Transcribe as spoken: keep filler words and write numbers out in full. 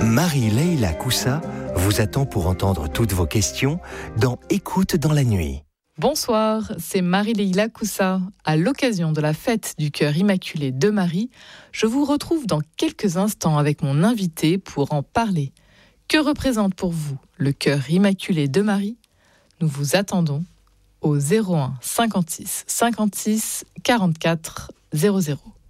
Marie-Leila Coussa vous attend pour entendre toutes vos questions dans Écoute dans la nuit. Bonsoir, c'est Marie-Leila Coussa. À l'occasion de la fête du cœur immaculé de Marie, je vous retrouve dans quelques instants avec mon invité pour en parler. Que représente pour vous le cœur immaculé de Marie ? Nous vous attendons au zéro un cinquante-six cinquante-six quarante-quatre zéro zéro.